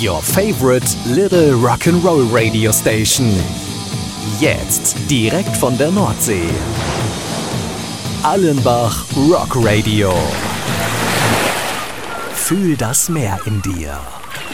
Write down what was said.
Your favorite little rock'n'roll radio station. Jetzt direkt von der Nordsee. Allenbach Rock Radio. Fühl das Meer in dir.